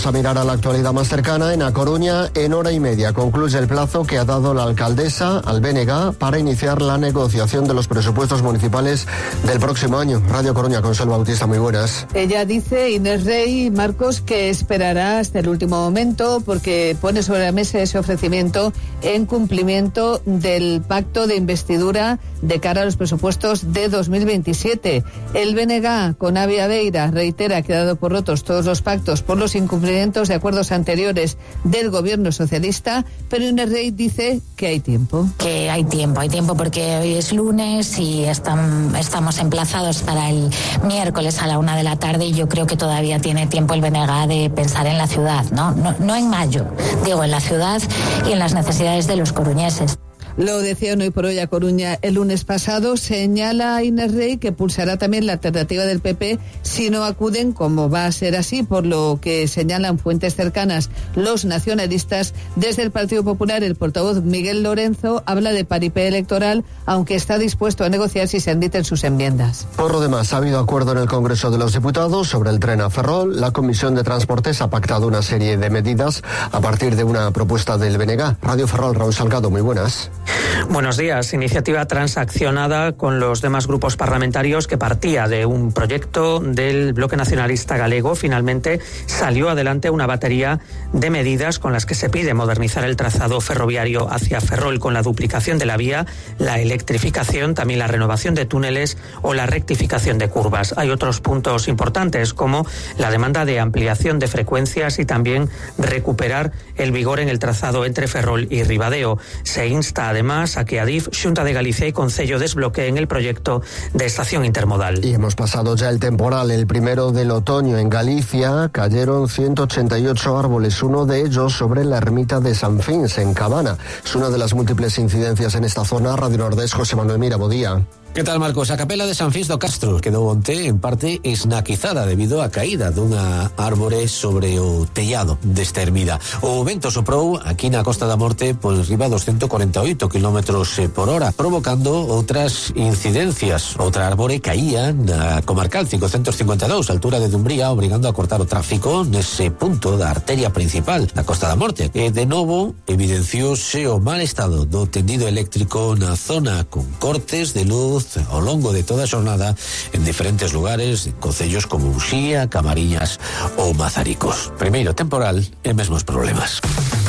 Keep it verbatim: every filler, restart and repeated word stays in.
A mirar a la actualidad más cercana, en A Coruña, en hora y media concluye el plazo que ha dado la alcaldesa al B N G para iniciar la negociación de los presupuestos municipales del próximo año. Radio Coruña, Consuelo Bautista, muy buenas. Ella dice, Inés Rey, Marcos, que esperará hasta el último momento porque pone sobre la mesa ese ofrecimiento en cumplimiento del pacto de investidura de cara a los presupuestos de dos mil veintisiete. El B N G con Avi Aveira reitera que ha dado por rotos todos los pactos por los incumplimientos de acuerdos anteriores del gobierno socialista, pero Inés Rey dice que hay tiempo. Que hay tiempo, hay tiempo porque hoy es lunes y están, estamos emplazados para el miércoles a la una de la tarde y yo creo que todavía tiene tiempo el B N G de pensar en la ciudad, ¿no? No, no en mayo, digo en la ciudad y en las necesidades de los coruñeses. Lo decía Hoy por Hoy a Coruña el lunes pasado. Señala a Inés Rey que pulsará también la alternativa del P P si no acuden, como va a ser así, por lo que señalan fuentes cercanas los nacionalistas. Desde el Partido Popular, el portavoz Miguel Lorenzo habla de paripé electoral, aunque está dispuesto a negociar si se admiten sus enmiendas. Por lo demás, ha habido acuerdo en el Congreso de los Diputados sobre el tren a Ferrol. La Comisión de Transportes ha pactado una serie de medidas a partir de una propuesta del B N G. Radio Ferrol, Raúl Salgado, muy buenas. Buenos días. Iniciativa transaccionada con los demás grupos parlamentarios que partía de un proyecto del Bloque Nacionalista Galego. Finalmente salió adelante una batería de medidas con las que se pide modernizar el trazado ferroviario hacia Ferrol con la duplicación de la vía, la electrificación, también la renovación de túneles o la rectificación de curvas. Hay otros puntos importantes como la demanda de ampliación de frecuencias y también recuperar el vigor en el trazado entre Ferrol y Ribadeo. Se insta además a que Adif, Xunta de Galicia y Concello desbloqueen el proyecto de estación intermodal. Y hemos pasado ya el temporal, el primero del otoño en Galicia. Cayeron ciento ochenta y ocho árboles, uno de ellos sobre la ermita de San Fins, en Cabana. Es una de las múltiples incidencias en esta zona. Radio Nordés, José Manuel Mira, bo día. Que tal, Marcos? A capela de San Fins do Castro quedou onte en parte esnaquizada debido á caída dunha árbore sobre o tellado desta ermida. O vento soprou aquí na Costa da Morte por riba dos ciento cuarenta e oito kilómetros por hora, provocando outras incidencias. Outra árbore caía na comarcal cincocentos cincuenta e dous, altura de Dumbría, obrigando a cortar o tráfico nese punto da arteria principal da Costa da Morte. E de novo evidenciouse o mal estado do tendido eléctrico na zona, con cortes de luz ao longo de toda a xornada en diferentes lugares, en concellos como Uxía, Camariñas ou Mazaricos. Primeiro temporal e mesmos problemas.